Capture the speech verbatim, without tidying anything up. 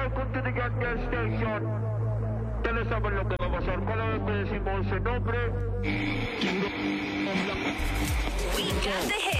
welcome to the Gun Gas Station. Ya no saben lo que va a pasar cada vez que decimos ese nombre. We got the hit.